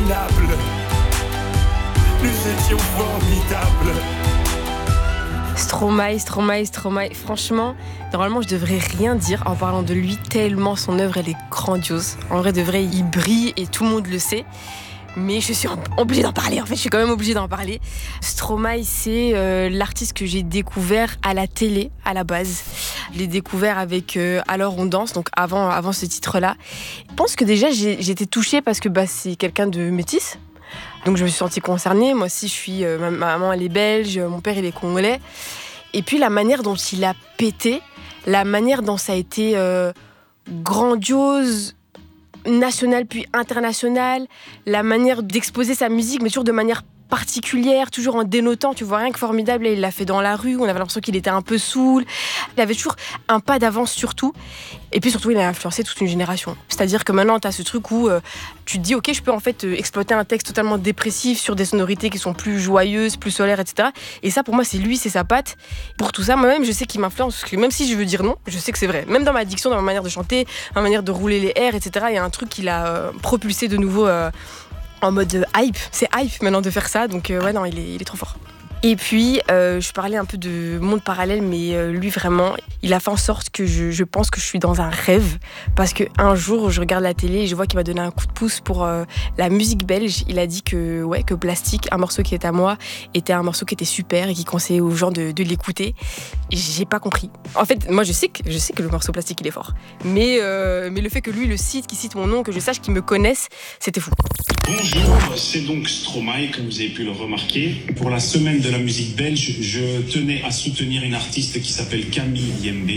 inimaginable. Nous étions formidables. Stromae. Franchement, normalement, je devrais rien dire en parlant de lui, tellement son œuvre, elle est grandiose. En vrai, de vrai, il brille et tout le monde le sait. Mais je suis obligée d'en parler. En fait, je suis quand même obligée d'en parler. Stromae, c'est l'artiste que j'ai découvert à la télé, à la base. Je l'ai découvert avec Alors on danse, donc avant ce titre-là. Je pense que déjà, j'étais touchée parce que c'est quelqu'un de métis. Donc je me suis sentie concernée. Moi aussi, ma maman, elle est belge, mon père, il est congolais. Et puis la manière dont il a pété, la manière dont ça a été grandiose, national puis international, la manière d'exposer sa musique, mais toujours de manière particulière, toujours en dénotant, tu vois, rien que formidable. Et il l'a fait dans la rue, on avait l'impression qu'il était un peu saoul. Il avait toujours un pas d'avance sur tout. Et puis surtout, il a influencé toute une génération. C'est-à-dire que maintenant, tu as ce truc où tu te dis, ok, je peux en fait exploiter un texte totalement dépressif sur des sonorités qui sont plus joyeuses, plus solaires, etc. Et ça, pour moi, c'est lui, c'est sa patte. Pour tout ça, moi-même, je sais qu'il m'influence, parce que même si je veux dire non, je sais que c'est vrai. Même dans ma diction, dans ma manière de chanter, dans ma manière de rouler les airs, etc., il y a un truc qui l'a propulsé de nouveau en mode hype. C'est hype maintenant de faire ça, donc ouais, non, il est trop fort. Et puis, je parlais un peu de monde parallèle, mais lui, vraiment, il a fait en sorte que je pense que je suis dans un rêve. Parce qu'un jour, je regarde la télé et je vois qu'il m'a donné un coup de pouce pour la musique belge. Il a dit que Plastique, un morceau qui était à moi, était un morceau qui était super et qui conseillait aux gens de l'écouter. J'ai pas compris. En fait, moi, je sais que le morceau Plastique, il est fort. Mais le fait que lui le cite, qu'il cite mon nom, que je sache qu'il me connaisse, c'était fou. Bonjour, c'est donc Stromae, comme vous avez pu le remarquer. Pour la semaine de la musique belge, je tenais à soutenir une artiste qui s'appelle Camille Yembe.